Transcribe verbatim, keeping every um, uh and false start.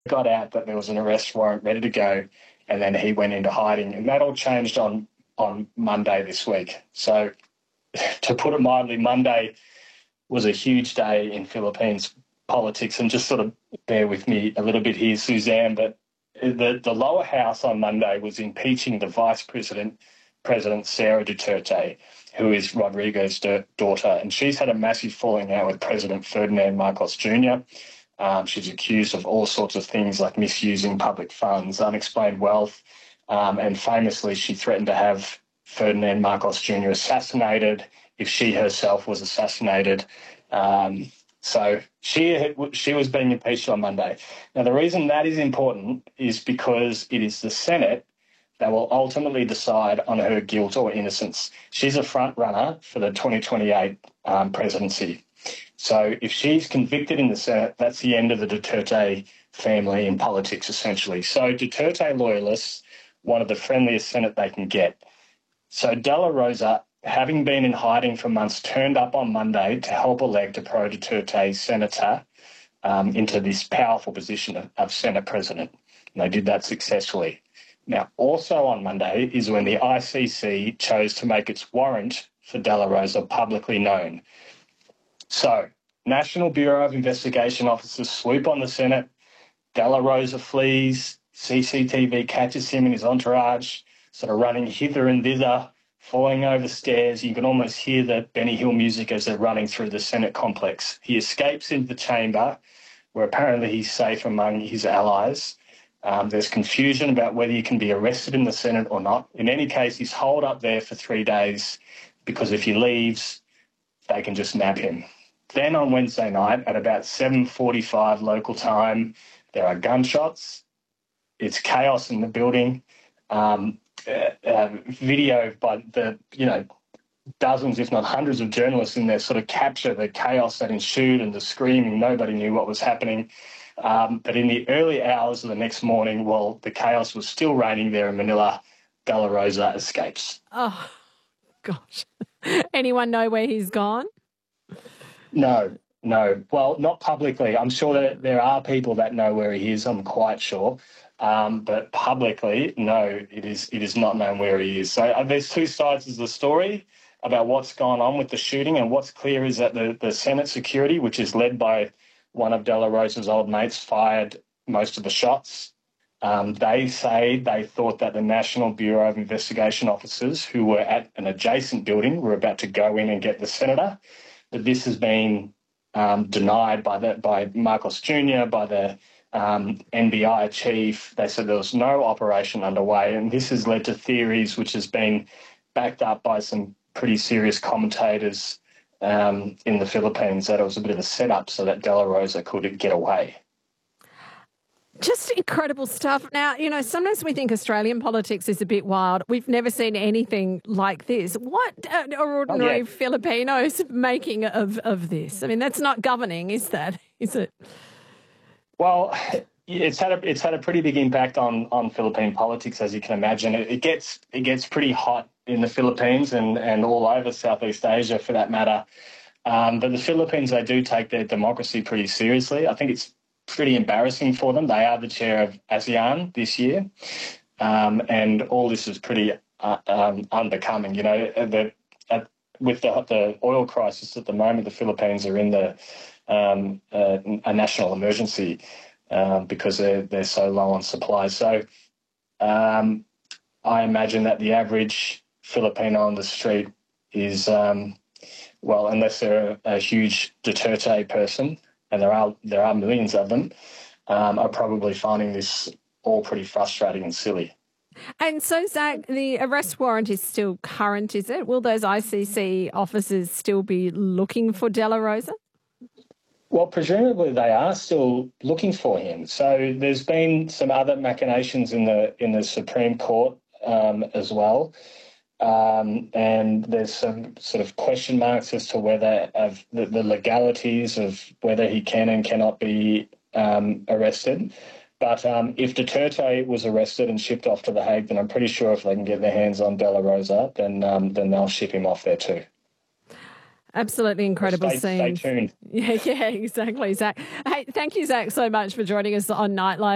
got out that there was an arrest warrant ready to go, and then he went into hiding. And that all changed on, on Monday this week. So to put it mildly, Monday was a huge day in Philippines politics. And just sort of bear with me a little bit here, Suzanne, but the, the lower house on Monday was impeaching the vice president, President Sarah Duterte, who is Rodrigo's daughter. And she's had a massive falling out with President Ferdinand Marcos Junior Um, she's accused of all sorts of things like misusing public funds, unexplained wealth, um, and famously she threatened to have Ferdinand Marcos Junior assassinated if she herself was assassinated. Um, so she she was being impeached on Monday. Now, the reason that is important is because it is the Senate that will ultimately decide on her guilt or innocence. She's a front runner for the twenty twenty-eight um, presidency. So if she's convicted in the Senate, that's the end of the Duterte family in politics, essentially. So Duterte loyalists wanted the friendliest Senate they can get. So De La Rosa, having been in hiding for months, turned up on Monday to help elect a pro-Duterte senator um, into this powerful position of, of Senate president. And they did that successfully. Now, also on Monday is when the I C C chose to make its warrant for De La Rosa publicly known. So, National Bureau of Investigation officers swoop on the Senate. De La Rosa flees. C C T V catches him and his entourage, sort of running hither and thither, falling over stairs. You can almost hear the Benny Hill music as they're running through the Senate complex. He escapes into the chamber, where apparently he's safe among his allies. Um, there's confusion about whether he can be arrested in the Senate or not. In any case, he's holed up there for three days because if he leaves, they can just nab him. Then on Wednesday night at about seven forty-five local time, there are gunshots. It's chaos in the building. Um, uh, uh, video by the, you know, dozens, if not hundreds of journalists in there sort of capture the chaos that ensued and the screaming. Nobody knew what was happening. Um, but in the early hours of the next morning, while the chaos was still reigning there in Manila, De La Rosa escapes. Oh, gosh. Anyone know where he's gone? No, no. Well, not publicly. I'm sure that there are people that know where he is, I'm quite sure. Um, but publicly, no, it is it is not known where he is. So uh, there's two sides of the story about what's gone on with the shooting, and what's clear is that the, the Senate security, which is led by one of De La Rosa's old mates, fired most of the shots. Um, they say they thought that the National Bureau of Investigation officers who were at an adjacent building were about to go in and get the senator. But this has been um, denied by the, by Marcos Junior, by the um, N B I chief. They said there was no operation underway, and this has led to theories which has been backed up by some pretty serious commentators um, in the Philippines that it was a bit of a setup so that De La Rosa could get away. Just incredible stuff. Now, you know, sometimes we think Australian politics is a bit wild. We've never seen anything like this. What are ordinary oh, yeah. Filipinos making of, of this? I mean, that's not governing, is that? Is it? Well, it's had a it's had a pretty big impact on, on Philippine politics, as you can imagine. It, it gets it gets pretty hot in the Philippines and, and all over Southeast Asia, for that matter. Um, but the Philippines, they do take their democracy pretty seriously. I think it's pretty embarrassing for them. They are the chair of ASEAN this year, um, and all this is pretty uh, um, unbecoming. You know, the, uh, with the, the oil crisis at the moment, the Philippines are in the um, uh, a national emergency uh, because they're they're so low on supply. So um, I imagine that the average Filipino on the street is, um, well, unless they're a, a huge Duterte person, and there are there are millions of them, um, are probably finding this all pretty frustrating and silly. And so, Zach, the arrest warrant is still current, is it? Will those I C C officers still be looking for De La Rosa? Well, presumably they are still looking for him. So there's been some other machinations in the in the Supreme Court um, as well. Um, and there's some sort of question marks as to whether of the, the legalities of whether he can and cannot be um, arrested. But um, if Duterte was arrested and shipped off to The Hague, then I'm pretty sure if they can get their hands on De La Rosa, then um, then they'll ship him off there too. Absolutely incredible stay, scene. Stay tuned. Yeah, yeah, exactly, Zach. Hey, thank you, Zach, so much for joining us on Nightline.